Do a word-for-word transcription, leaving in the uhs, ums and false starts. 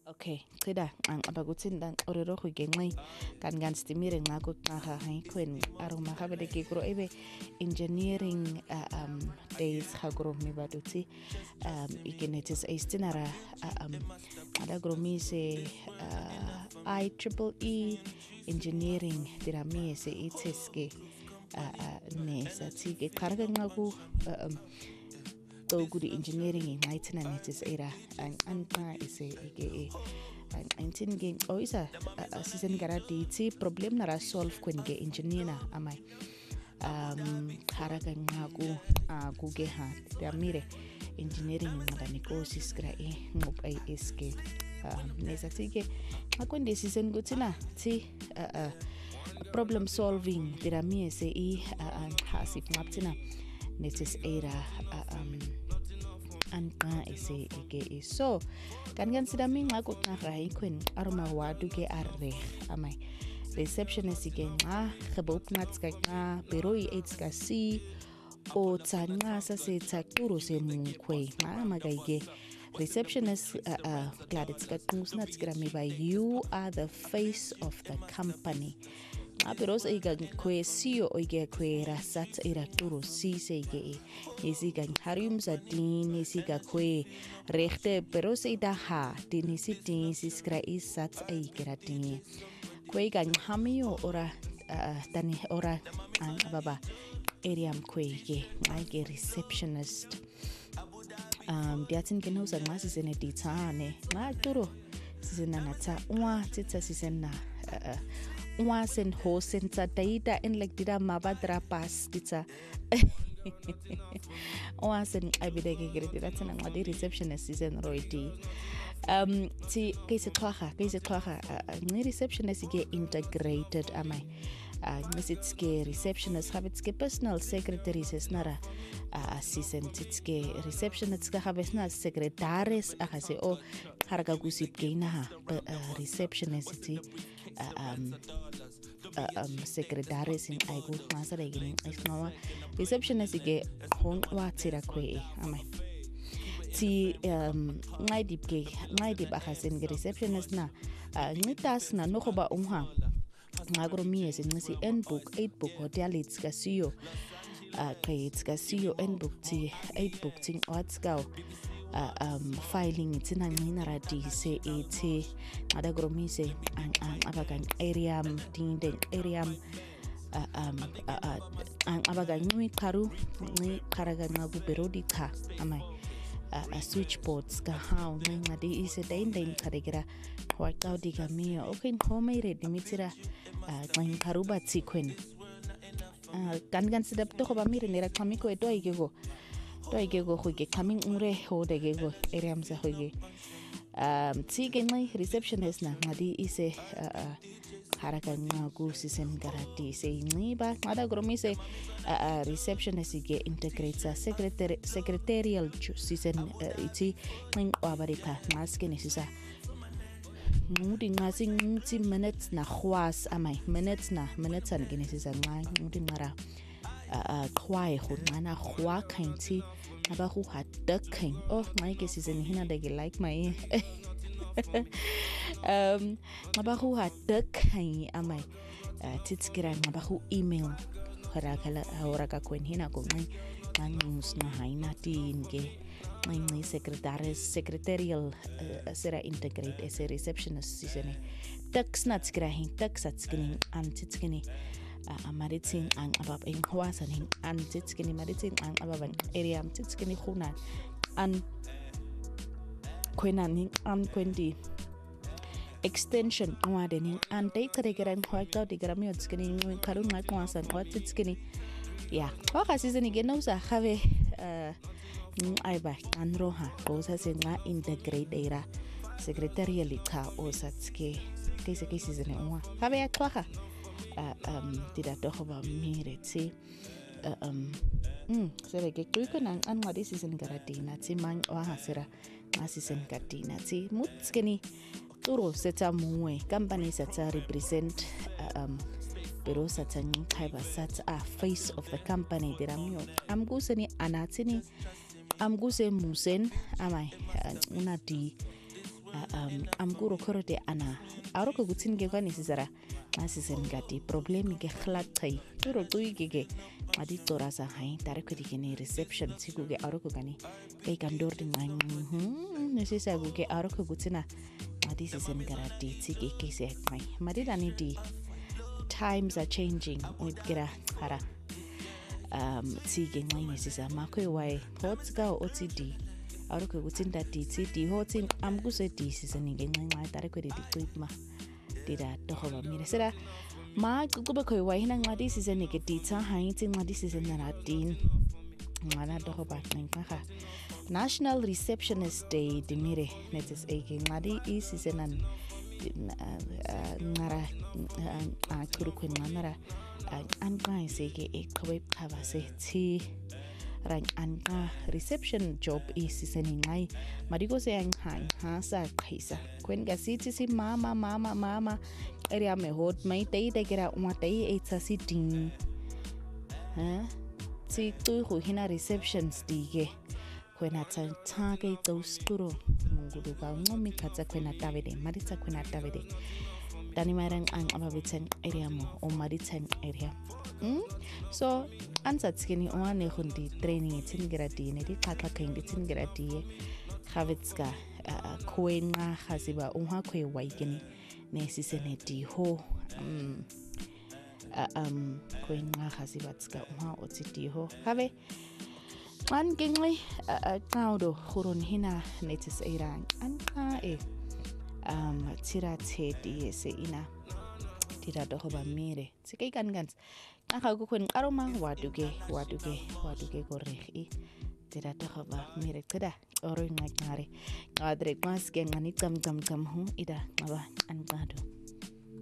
Okay, qeda ngicaba ukuthi ndanxorero go genxi kan gan stimire ngako xa hayikwen aroma habele ke gro ebe engineering uh, um days khagro mi baduti um igenetis istinara uh, um ada gro mi se uh, I triple E engineering dirami se itseske uh, uh, ne sati ke karga ngaku uh, um to good engineering ngaitina netis era an anta ise ike an antin gen o isa season garati ti problem nara solve kwen ge engineer na amai um haraka ngaku kuge ha ya mire engineering ngada negosis gra e ngop ai eske nesa tike makwende season gutina ti problem solving dirami ise i hasip maptina netis era um anqa ese ike so kan kan sida minga ko xa raikwen arma wadu ke arre amai receptionist ke nga khabo pnats ka nga pero i eight ka si o tsanga sa se tsakuro se munkwe ma magaige receptionist uh, uh, glad it's got nusnats grami by you are the face of the company aperos iga kwe sio oige kwe rasat ira turo si se ge isiga harium sa din isiga kwe rechte peros ida ha din isi din siskra isat ai gratin kwe ga hamio ora tani ora an baba eriam kwe ge ai ge receptionist um diatin ke no sa ngasi sene ditane ma turo sisena nata wa titsa sisena wasen hosen ta daida in like dida mabadra pas ditsa wasen abidege gredira tana ngadi receptionist season roidi um ti kese kwaha kese kwaha ni receptionist ge integrated amai uh nisitske receptionist habitske personal secretary sesnara assistant titske receptionist ga habesna secretaries ahase o harga gusip geina receptionist ti um uh, um secretaries in aigu masara gini ismawa receptionist ge hon watira kwe amai ti um ngai dipke ngai dip ahasen ge receptionist na ngitas na no khoba umha ngagro mies ngisi n book eight book hotel it's kasiyo uh it's kasiyo n book ti eight book ting watskau Uh, um filing itina ngina radi se ete ada gromise an an abagan area dinde area uh, um an abagan nui karu ni karaga ngabu berodi ka amai a switchboards ka how ngadi ise dinde karegira kwaka diga mia okay home ready mitira ngin karuba tsikwen kan kan sedap to ba mire nera kamiko eto igego to igego khoge coming ure ho degego eriam za khoge um tige ngai receptionist na ngadi ise haraka ngagu sisen garati se ngai ba ngada gromise receptionist ge integrates secretary secretarial sisen iti ngin abarika maske nesisa ngudi ngasi ngti minutes na khwas amai minutes na minutes an genesisa ngai ngudi ngara a kwai khuna khwa khainti aba hu hadakin oh my guess is in hina they like my um aba hu hadakin amai titskira aba hu email harakala horaka kwen hina ko ngai news na haina tinge my secretary secretarial uh, sera integrate as a receptionist season tax natskira hin tax atskini antitskini amaritin ang abab in khwasan hin an titskini maritin ang ababan area titskini khuna an kwenan hin an kwendi extension awade hin an dai kare garan khwaka de garami titskini karun na khwasan wat titskini ya khwa season ge no sa khave ai ba an roha ko sa se nga integrate era secretarial ka o satske kese kese season wa khave ya khwa Uh, um tidak doh ba mireti uh, um mm sere ke kuiko nang an ngadi season garatina ti man wa hasira season garatina ti mutskeni turo seta muwe company seta represent uh, um pero seta ngi kaiba seta a face of the company diramio am guseni anatini am guse musen amai uh, una di um amkuro khorode ana aroko kutsini ke kwani sizara masizengati problem ke khlaqai ro tuike ke adi torasa hai tare ko dikene reception siku ke aroko kani kai kandor din hm nesisa ku ke aroko kutsina adi sizengarati tsike ke se mai madida ni di times are changing ukira hara um tsike ngai nesisa makwe wai hotska otidi aroko kutsinda ditsi di hotin amkuse di sizeninge ngai tare ko di ma dida tohoba mire sera ma kuba ko wa hina ngadi season ke dita hainti ngadi season na din ngana tohoba nka National Receptionist Day di mire netis eke ngadi i season an ngara a kuru ko ngara an kai seke e kobe khaba se ti rang anka reception job is season ngai marigo se ang hang ha sa khaisa kwen ga siti si mama mama mama area me hot mai tei te kera uma tei e tsa si ding ha si tu hu hina reception stige kwena tsa tsa ke to skuro mungudu ka ngomi khatsa kwena tavede maritsa kwena tavede dani marang ang ababitsen area mo o maritsen area mm so ansa tskeni one hundi training tin gradi ne di khakha khaing di tin gradi khavitska kwenga khasiba unha khwe waikeni ne sisene di ho um um kwenga khasiba tska unha otiti ho have an gengli kaudo khurun hina netis irang anka e um tira tedi se ina tira do hoba mire tsike kan gans aka ku kun karoma waduge waduge waduge gorri tira do hoba mire kada oro ngakare kadre mas ke ngani kam kam kam hu ida ngaba anka